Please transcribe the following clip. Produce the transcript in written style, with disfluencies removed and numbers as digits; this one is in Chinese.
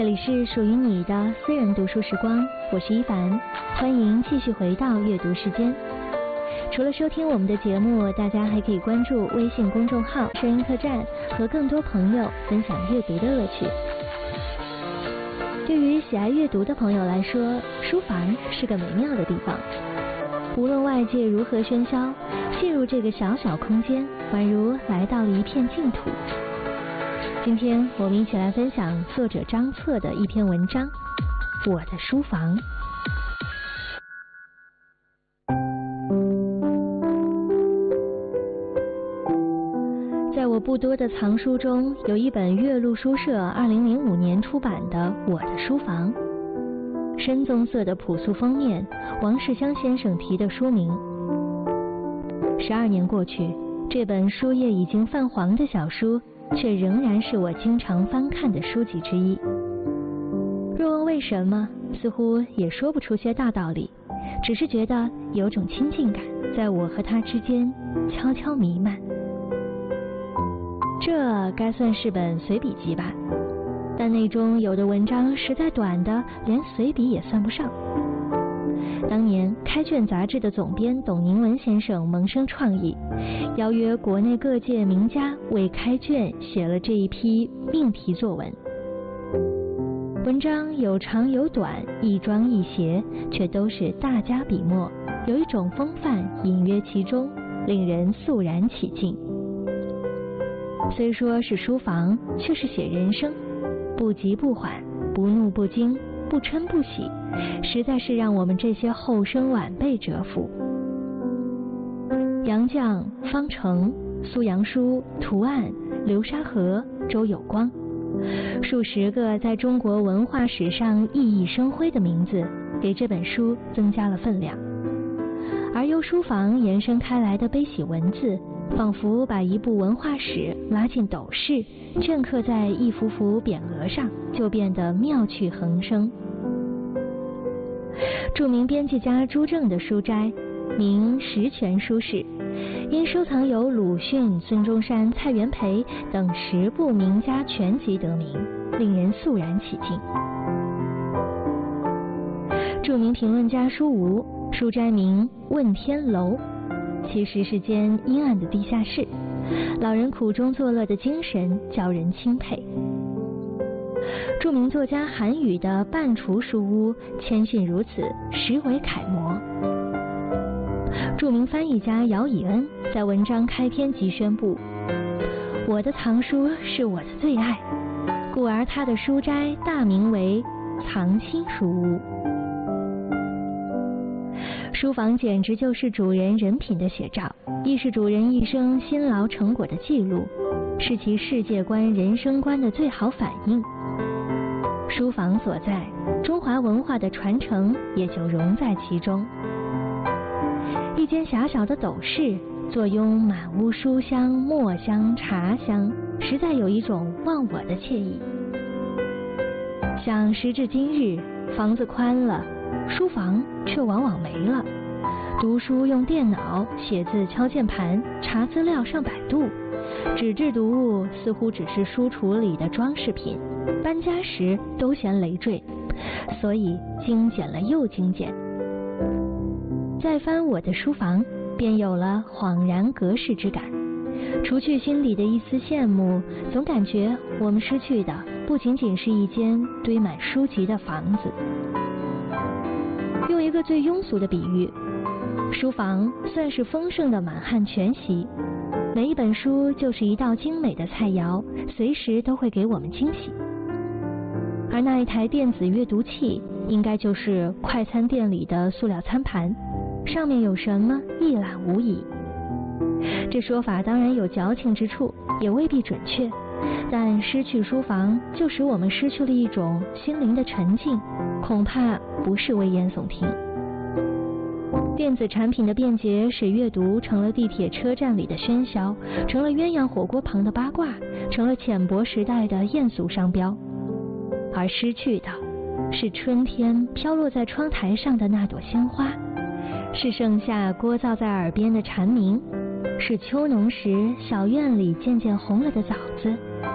这里是属于你的私人读书时光，我是一凡，欢迎继续回到阅读时间。除了收听我们的节目，大家还可以关注微信公众号声音客栈，和更多朋友分享阅读的乐趣。对于喜爱阅读的朋友来说，书房是个美妙的地方。无论外界如何喧嚣，进入这个小小空间，宛如来到了一片净土。今天我们一起来分享作者张策的一篇文章《我的书房》。在我不多的藏书中，有一本岳麓书社2005年出版的《我的书房》，深棕色的朴素封面，王世襄先生题的书名。12年过去，这本书页已经泛黄的小书却仍然是我经常翻看的书籍之一。若问为什么，似乎也说不出些大道理，只是觉得有种亲近感在我和他之间悄悄弥漫。这该算是本随笔集吧，但内中有的文章实在短的连随笔也算不上。当年开卷杂志的总编董宁文先生萌生创意，邀约国内各界名家为开卷写了这一批命题作文。文章有长有短，一庄一谐，却都是大家笔墨，有一种风范隐约其中，令人肃然起敬。虽说是书房，却是写人生，不急不缓，不怒不惊，不嗔不喜，实在是让我们这些后生晚辈折服。杨绛、方成、苏阳书、涂岸、流沙河、周有光，数十个在中国文化史上熠熠生辉的名字，给这本书增加了分量。而由书房延伸开来的悲喜文字，仿佛把一部文化史拉进斗室，镌刻在一幅幅匾额上，就变得妙趣横生。著名编辑家朱正的书斋名十全书室，因收藏有鲁迅、孙中山、蔡元培等10部名家全集得名，令人肃然起敬。著名评论家舒吴书斋名问天楼，其实是间阴暗的地下室，老人苦中作乐的精神叫人钦佩。著名作家韩愈的半厨书屋，谦逊如此，实为楷模。著名翻译家姚以恩在文章开篇即宣布：我的藏书是我的最爱，故而他的书斋大名为藏心书屋。书房简直就是主人人品的写照，亦是主人一生辛劳成果的记录，是其世界观、人生观的最好反映。书房所在，中华文化的传承也就融在其中。一间狭小的斗室，坐拥满屋书香、墨香、茶香，实在有一种忘我的惬意。想时至今日，房子宽了，书房却往往没了。读书用电脑，写字敲键盘，查资料上百度，纸质读物似乎只是书橱里的装饰品，搬家时都嫌累赘，所以精简了又精简。再翻我的书房，便有了恍然隔世之感。除去心里的一丝羡慕，总感觉我们失去的不仅仅是一间堆满书籍的房子。用一个最庸俗的比喻，书房算是丰盛的满汉全席，每一本书就是一道精美的菜肴，随时都会给我们惊喜。而那一台电子阅读器，应该就是快餐店里的塑料餐盘，上面有什么一览无遗。这说法当然有矫情之处，也未必准确，但失去书房，就使我们失去了一种心灵的沉静，恐怕不是危言耸听。电子产品的便捷使阅读成了地铁车站里的喧嚣，成了鸳鸯火锅旁的八卦，成了浅薄时代的艳俗商标。而失去的是春天飘落在窗台上的那朵鲜花，是盛夏聒噪在耳边的蝉鸣，是秋浓时小院里渐渐红了的枣子，